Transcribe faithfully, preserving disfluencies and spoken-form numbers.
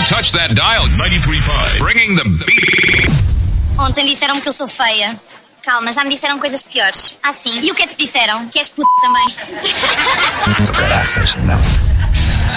Don't touch that dial. ninety-three point five. Bringing the beat. Ontem disseram-me que eu sou feia. Calma, já me disseram coisas piores. Ah, sim? E o que é que te disseram? Que és puta também. Do caraças, não.